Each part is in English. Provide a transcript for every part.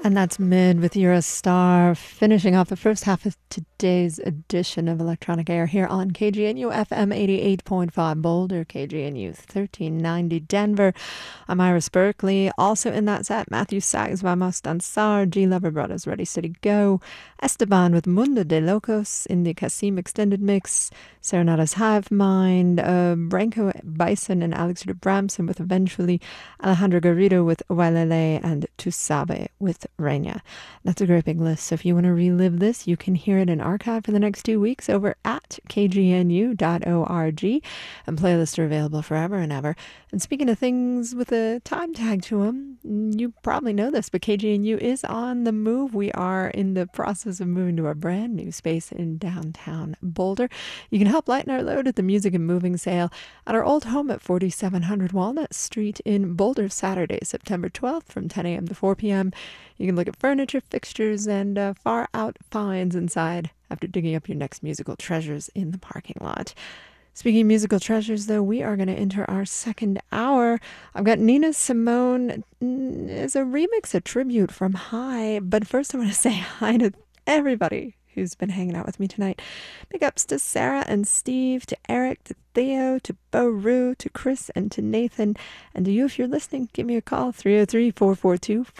And that's Mid with You're a Star, finishing off the first half of today's edition of Electronic Air here on KGNU FM 88.5 Boulder, KGNU 1390 Denver. I'm Iris Berkeley. Also in that set, Matthew Sachs, Vamos Danzar, G Lover Brothers, Ready Steady Go, Esteban with Mundo de Locos in the Kasim Extended Mix, Serenadas Hive Mind, Branko Bison and Alexander Bramson with Eventually, Alejandro Garrido with Wailele, and Tusabe with Reina. That's a great big list. So if you want to relive this, you can hear it in archive for the next 2 weeks over at kgnu.org. And playlists are available forever and ever. And speaking of things with a time tag to them, you probably know this, but KGNU is on the move. We are in the process of moving to a brand new space in downtown Boulder. You can help lighten our load at the Music and Moving sale at our old home at 4700 Walnut Street in Boulder, Saturday, September 12th from 10 a.m. to 4 p.m. You can look at furniture, fixtures, and far out finds inside after digging up your next musical treasures in the parking lot. Speaking of musical treasures, though, we are going to enter our second hour. I've got Nina Simone as a remix, a tribute from High. But first, I want to say hi to everybody who's been hanging out with me tonight. Big ups to Sarah and Steve, to Eric, to Theo, to Bo Rue, to Chris, and to Nathan. And to you, if you're listening, give me a call,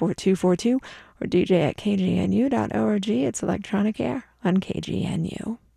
303-442-4242, or DJ at kgnu.org. It's Electronic Air on KGNU.